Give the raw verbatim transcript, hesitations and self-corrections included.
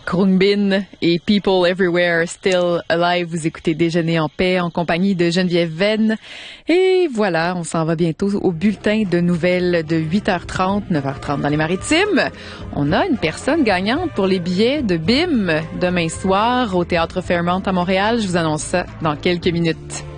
Khruangbin et People Everywhere Still Alive. Vous écoutez Déjeuner en paix en compagnie de Geneviève Venn. Et voilà, on s'en va bientôt au bulletin de nouvelles de huit heures trente, neuf heures trente dans les Maritimes. On a une personne gagnante pour les billets de B I M demain soir au Théâtre Fairmont à Montréal. Je vous annonce ça dans quelques minutes.